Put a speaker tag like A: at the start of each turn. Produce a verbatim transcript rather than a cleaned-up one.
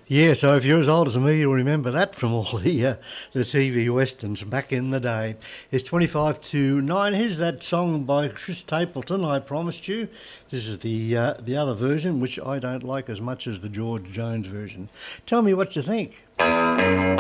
A: Yeah, so if you're as old as me, you'll remember that from all the uh, the T V westerns back in the day. It's twenty-five to nine. Here's that song by Chris Stapleton, I Promised You. This is the uh, the other version, which I don't like as much as the George Jones version. Tell me what you think.